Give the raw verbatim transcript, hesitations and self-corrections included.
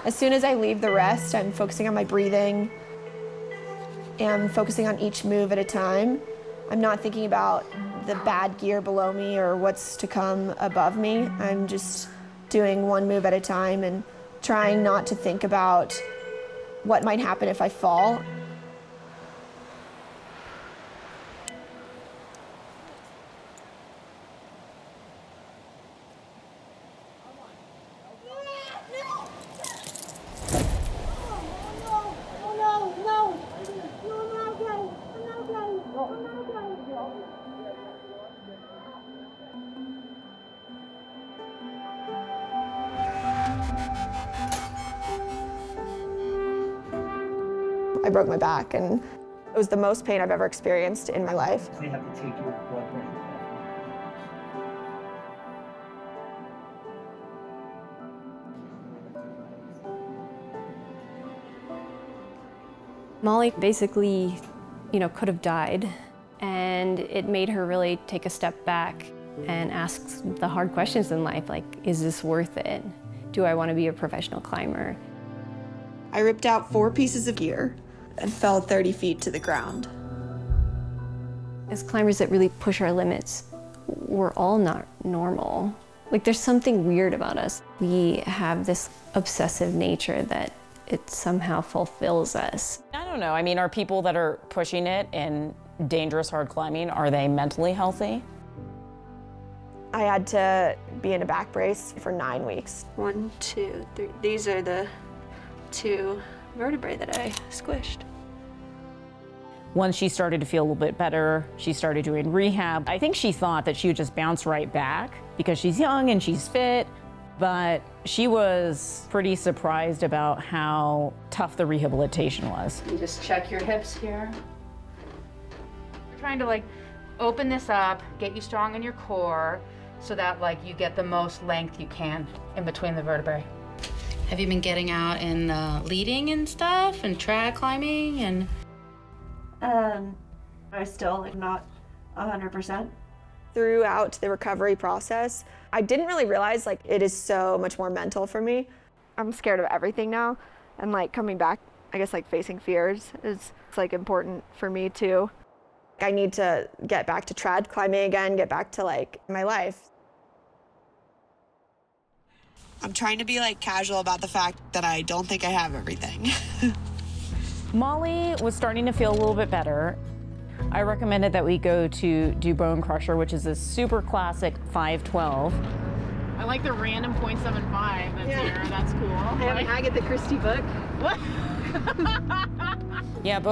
As soon as I leave the rest, I'm focusing on my breathing and focusing on each move at a time. I'm not thinking about the bad gear below me or what's to come above me. I'm just doing one move at a time and trying not to think about what might happen if I fall. I broke my back, and it was the most pain I've ever experienced in my life. They have to take your blood pressure. Molly basically, you know, could have died, and it made her really take a step back and ask the hard questions in life, like, is this worth it? Do I want to be a professional climber? I ripped out four pieces of gear and fell thirty feet to the ground. As climbers that really push our limits, we're all not normal. Like, there's something weird about us. We have this obsessive nature that it somehow fulfills us. I don't know. I mean, are people that are pushing it in dangerous hard climbing, are they mentally healthy? I had to be in a back brace for nine weeks. One, two, three. These are the two vertebrae that I squished. Once she started to feel a little bit better, she started doing rehab. I think she thought that she would just bounce right back because she's young and she's fit, but she was pretty surprised about how tough the rehabilitation was. You just check your hips here. We're trying to like open this up, get you strong in your core so that like you get the most length you can in between the vertebrae. Have you been getting out and uh, leading and stuff and trad climbing and? Um, I still like not one hundred percent. Throughout the recovery process, I didn't really realize like it is so much more mental for me. I'm scared of everything now, and like coming back, I guess like facing fears is it's, like important for me too. I need to get back to trad climbing again, get back to like my life. I'm trying to be like casual about the fact that I don't think I have everything. Molly was starting to feel a little bit better. I recommended that we go to do Bone Crusher, which is a super classic five twelve. I like the random point seven five that's Yeah. here. That's cool. I have an Agatha Christie book. Yeah, Bone